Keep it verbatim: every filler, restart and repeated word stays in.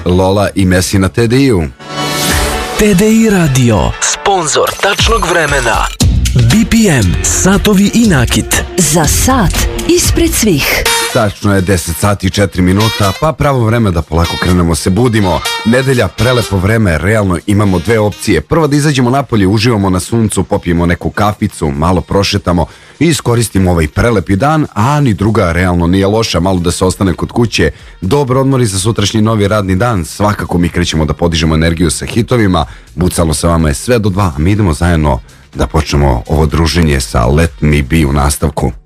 Lola i Messi na T D I-u. T D I Radio, sponzor tačnog vremena. B P M, satovi i nakit. Za sat ispred svih. Tačno je deset sati i četiri minuta, pa pravo vreme da polako krenemo se budimo. Nedelja, prelepo vreme, realno imamo dve opcije. Prvo da izađemo napolje, uživamo na suncu, popijemo neku kaficu, malo prošetamo i iskoristimo ovaj prelepi dan, a ni druga realno nije loša, malo da se ostane kod kuće. Dobar odmor i za sutrašnji novi radni dan, svakako mi krećemo da podižemo energiju sa hitovima. Bucalo sa vama je sve do dva, a mi idemo zajedno da počnemo ovo druženje sa Let Me Be u nastavku.